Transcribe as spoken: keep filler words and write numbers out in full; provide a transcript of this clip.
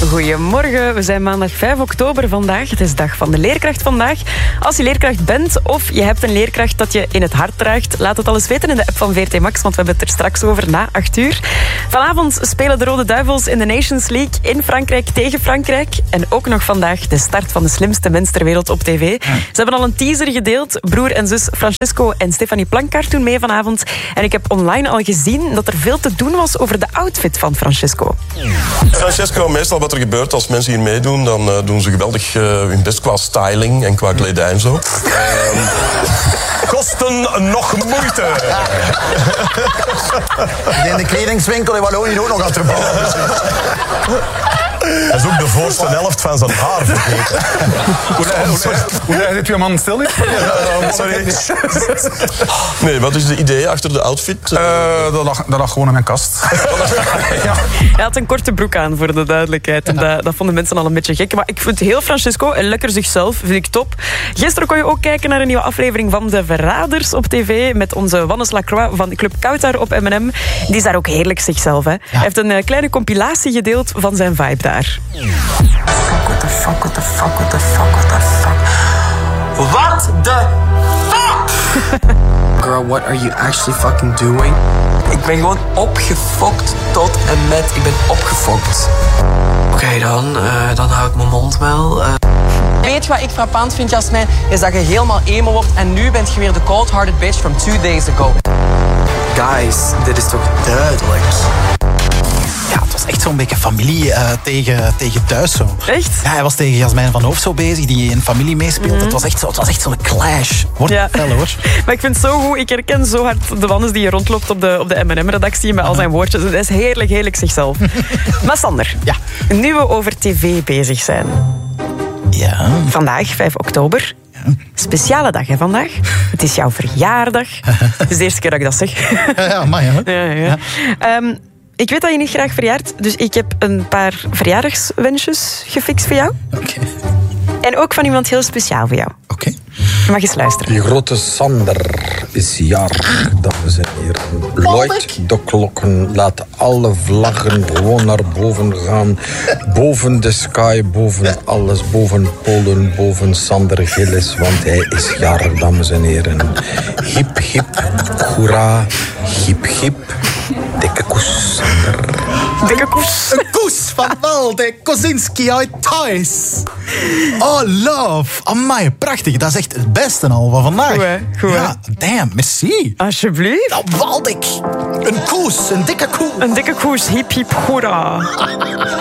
Goedemorgen, we zijn maandag vijf oktober vandaag. Het is dag van de leerkracht vandaag. Als je leerkracht bent of je hebt een leerkracht dat je in het hart draagt, laat het alles weten in de app van V R T Max, want we hebben het er straks over na acht uur. Vanavond spelen de Rode Duivels in de Nations League in Frankrijk tegen Frankrijk. En ook nog vandaag de start van de slimste mens ter wereld op tv. Ze hebben al een teaser gedeeld. Broer en zus Francesco en Stefanie Planckaert doen mee vanavond. En ik heb online al gezien dat er veel te doen was over de outfit van Francesco. Francesco, meestal wat er gebeurt als mensen hier meedoen, dan uh, doen ze geweldig uh, hun best qua styling en qua kledij en zo. Um, kosten nog moeite. In de kledingswinkel in Wallonië ook nog aan het verbouwen. Dat is ook de voorste helft van zijn haar vergeten. Hoe zit je man stil? Sorry. Nee, wat is het idee achter de outfit? Uh, dat, lag, dat lag gewoon in mijn kast. Ja. Hij had een korte broek aan, voor de duidelijkheid. En dat, dat vonden mensen al een beetje gek. Maar ik vind heel Francesco en lekker zichzelf, vind ik top. Gisteren kon je ook kijken naar een nieuwe aflevering van De Verraders op tv met onze Wannes Lacroix van Club Kautar op M en M. Die is daar ook heerlijk zichzelf. Hè. Ja. Hij heeft een uh, kleine compilatie gedeeld van zijn vibe daar. Fuck, what the fuck, what the fuck, what the fuck, what the fuck. What the fuck? Girl, what are you actually fucking doing? Ik ben gewoon opgefokt tot en met. Ik ben opgefokt. Oké, okay, dan, uh, dan hou ik mijn mond wel. Uh. Weet je wat ik frappant vind, Jasmijn? Is dat je helemaal emo wordt en nu bent je weer de cold-hearted bitch from two days ago. Guys, dit is toch duidelijk? Ja, het was echt zo'n beetje familie uh, tegen, tegen thuis zo. Echt? Ja, hij was tegen Jasmijn van Hoof zo bezig, die in familie meespeelt. Mm-hmm. Het was echt zo, het was echt zo'n clash. Wordt ja. fel, hoor. Maar ik vind het zo goed. Ik herken zo hard de Wannes die hier rondloopt op de, op de M en M-redactie met al zijn woordjes. Dat is heerlijk, heerlijk zichzelf. Maar Sander, ja. nu we over tv bezig zijn. Ja. Vandaag, vijf oktober. Ja. Speciale dag, hè, vandaag. Het is jouw verjaardag. Het is de eerste keer dat ik dat zeg. Ja, ja, maar ja. ja, ja. ja. Um, Ik weet dat je niet graag verjaart, dus ik heb een paar verjaardagswensjes gefixt voor jou. Oké. Okay. En ook van iemand heel speciaal voor jou. Oké. Okay. Je mag eens luisteren. Die grote Sander is jarig, dames en heren. Luid de klokken, laat alle vlaggen gewoon naar boven gaan. Boven de sky, boven alles, boven Polen, boven Sander Gillis, want hij is jarig, dames en heren. Hip, hip, hoera, hip, hip. Dikke koes, Sander. Dikke koes. Een koes van Walde Kozinski uit thuis. Oh, love. Amai, prachtig. Dat is echt het beste al van vandaag. Goed, hè? Goed, ja, damn, merci. Alsjeblieft. Ja, Waldik. Een koes, een dikke koes. Een dikke koes, hip, hip, hoera.